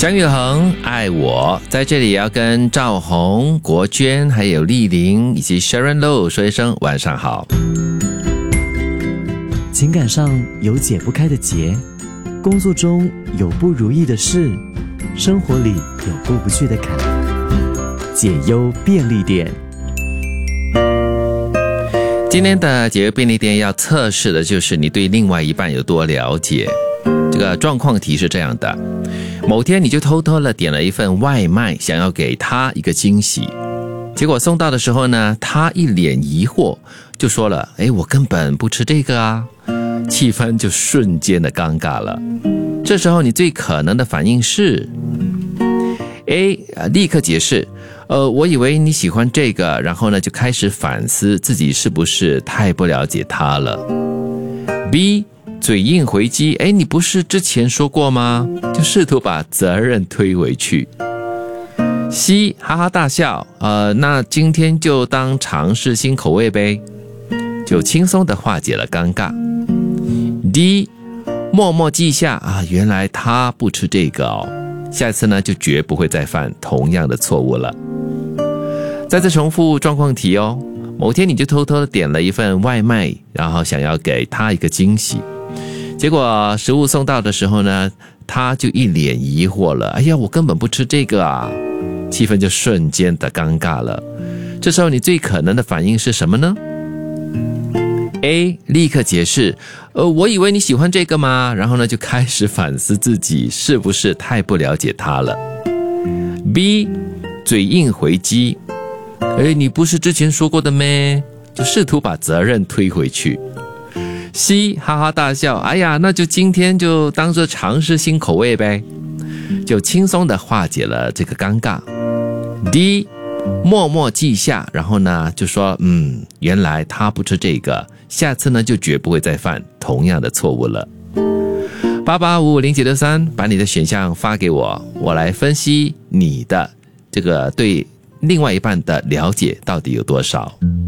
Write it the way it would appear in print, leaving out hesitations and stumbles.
张宇恒爱我，在这里也要跟赵红、国娟还有丽玲以及 Sharon Low 说一声晚上好。 情感上有解不开的结，工作中有不如意的事，生活里有过不去的坎。解忧便利店， 今天的解忧便利店要测试的就是你对另外一半有多了解。这个状况题是这样的，某天你就偷偷的点了一份外卖，想要给他一个惊喜，结果送到的时候呢，他一脸疑惑，就说了我根本不吃这个啊，气氛就瞬间的尴尬了。这时候你最可能的反应是 A 立刻解释我以为你喜欢这个，然后呢就开始反思自己是不是太不了解他了。 B 嘴硬回击你不是之前说过吗，就试图把责任推回去。 C 哈哈大笑那今天就当尝试新口味呗，就轻松的化解了尴尬。 D 默默记下原来他不吃这个下次呢就绝不会再犯同样的错误了。再次重复状况题某天你就偷偷的点了一份外卖，然后想要给他一个惊喜，结果食物送到的时候呢，他就一脸疑惑了，我根本不吃这个啊，气氛就瞬间的尴尬了。这时候你最可能的反应是什么呢？ A 立刻解释我以为你喜欢这个吗，然后呢就开始反思自己是不是太不了解他了。 B 嘴硬回击你不是之前说过的咩，就试图把责任推回去。 C 哈哈大笑那就今天就当作尝试新口味呗，就轻松的化解了这个尴尬。 D 默默记下，然后呢就说原来他不吃这个，下次呢就绝不会再犯同样的错误了。88550963把你的选项发给我，我来分析你的这个对另外一半的了解到底有多少。